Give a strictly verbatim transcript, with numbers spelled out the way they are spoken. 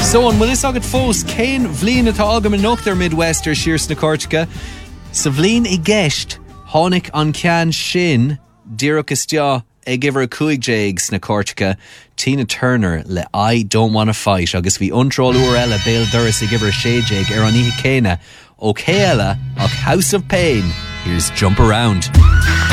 So an mulis agad fós céin bhlín atá agam an nocht ar Midwester sirs na Cortica. Sa bhlín I gceist tháinig an ceann sin díreach isteo ag iver cuaig jéig na Cortica Tina Turner le I Don't Wanna Fight agus bhí untrol uair eile béal doras ag iver sé jéig ar an ihe céine ó céile ach House of Pain. Here's Jump Around.